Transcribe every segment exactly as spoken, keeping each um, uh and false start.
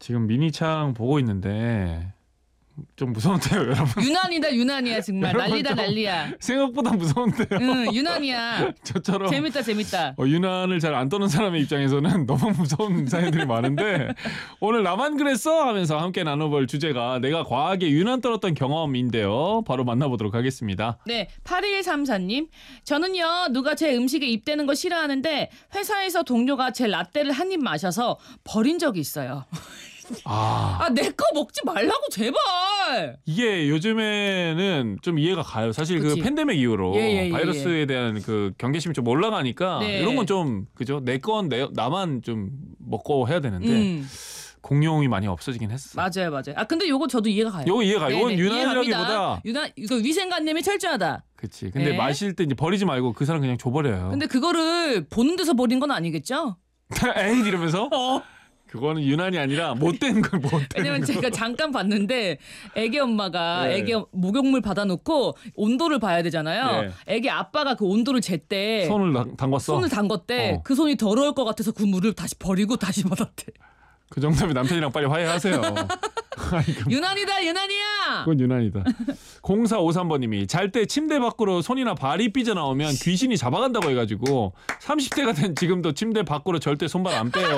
지금 미니창 보고 있는데 좀 무서운데요, 여러분. 유난이다 유난이야 정말. 난리다 난리야. 생각보다 무서운데요. 응 유난이야. 저처럼 재밌다 재밌다. 어, 유난을 잘 안 떠는 사람의 입장에서는 너무 무서운 사연들이 많은데 오늘 나만 그랬어 하면서 함께 나눠볼 주제가 내가 과하게 유난 떨었던 경험인데요. 바로 만나보도록 하겠습니다. 네, 팔일삼사님. 저는요 누가 제 음식에 입대는 거 싫어하는데 회사에서 동료가 제 라떼를 한 입 마셔서 버린 적이 있어요. 아, 아, 내 거 먹지 말라고 제발. 이게 요즘에는 좀 이해가 가요. 사실 그치. 그 팬데믹 이후로 예, 예, 예, 바이러스에 대한 그 경계심이 좀 올라가니까 네. 이런 건 좀 그죠? 내 건 내 나만 좀 먹고 해야 되는데 음, 공용이 많이 없어지긴 했어. 맞아요, 맞아요. 아 근데 요거 저도 이해가 가요. 요거 이해가. 요건 네네, 유난이라기보다 이해갑니다. 유난 이거 위생관념이 철저하다. 그치. 근데 네. 마실 때 이제 버리지 말고 그 사람 그냥 줘버려요. 근데 그거를 보는 데서 버린 건 아니겠죠? 에이 이러면서 어. 그거는 유난이 아니라 못된 걸 못된 왜냐면 거. 제가 잠깐 봤는데 애기 엄마가 네. 애기 목욕물 받아놓고 온도를 봐야 되잖아요. 네. 애기 아빠가 그 온도를 쟀대. 손을 당- 담궜어. 손을 담궜대. 어. 그 손이 더러울 것 같아서 그 물을 다시 버리고 다시 받았대. 그 정도면 남편이랑 빨리 화해하세요. 아니, 그- 유난이다 유난이야. 그건 유난이다. 공사오삼 번님이 잘 때 침대 밖으로 손이나 발이 삐져나오면 귀신이 잡아간다고 해가지고 삼십 대가 된 지금도 침대 밖으로 절대 손발 안 빼요.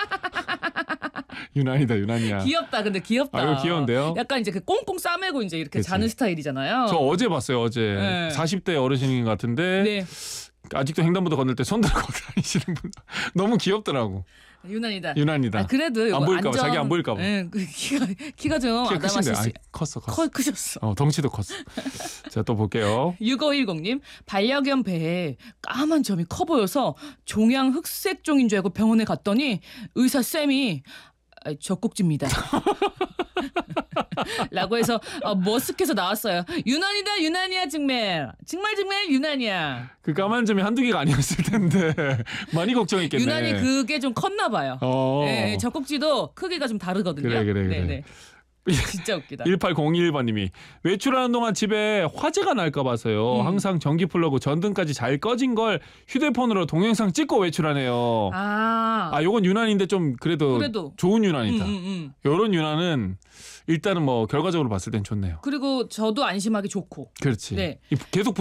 유난이다 유난이야. 귀엽다. 근데 귀엽다. 아, 이거 귀여운데요? 약간 이제 그 꽁꽁 싸매고 이제 이렇게 그치. 자는 스타일이잖아요. 저 어제 봤어요 어제. 네. 사십 대 어르신인 것 같은데 네. 아직도 횡단보도 건널 때 손 들고 다니시는 분 너무 귀엽더라고. 유난이다. 유난이다. 아, 그래도 이거 안 보일까 봐, 안전- 자기 안 보일까 봐. 예, 그 키가 키가 좀 키가 크신데 아담하실 수. 아이, 컸어 컸어. 커 크셨어. 어, 덩치도 컸어. 자, 또 볼게요. 육오일공님 반려견 배에 까만 점이 커 보여서 종양 흑색 종인 줄 알고 병원에 갔더니 의사 쌤이 아, 젖꼭지입니다. 라고 해서 어, 머쓱해서 나왔어요. 유난이다 유난이야 정말 정말 정말 유난이야. 그 까만 점이 한두 개가 아니었을 텐데 많이 걱정했겠네. 유난히 그게 좀 컸나 봐요. 어. 예, 예, 젖꼭지도 크기가 좀 다르거든요. 그래, 그래, 그래. 네네. 진짜 웃기다. 일팔공일 번님이 외출하는 동안 집에 화재가 날까 봐서요. 음. 항상 전기 플러그 전등까지 잘 꺼진 걸 휴대폰으로 동영상 찍고 외출하네요. 아, 아, 요건 유난인데 좀 그래도, 그래도. 좋은 음, 유난이다. 음, 음. 요런 유난은 일단은 뭐 결과적으로 봤을 땐 좋네요. 그리고 저도 안심하기 좋고. 그렇지. 네. 이 계속